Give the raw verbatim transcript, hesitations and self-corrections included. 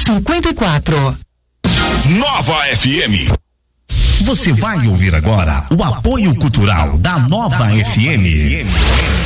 cinquenta e quatro. Nova F M. Você vai ouvir agora o apoio cultural da Nova F M.